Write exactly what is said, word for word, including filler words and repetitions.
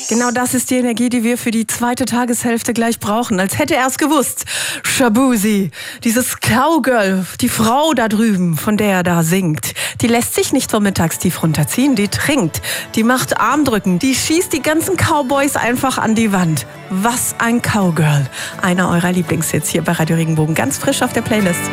Genau das ist die Energie, die wir für die zweite Tageshälfte gleich brauchen. Als hätte er es gewusst. Shabuzi, dieses Cowgirl, die Frau da drüben, von der er da singt, die lässt sich nicht vom Mittagstief runterziehen, die trinkt, die macht Armdrücken, die schießt die ganzen Cowboys einfach an die Wand. Was ein Cowgirl. Einer eurer Lieblingshits hier bei Radio Regenbogen, ganz frisch auf der Playlist.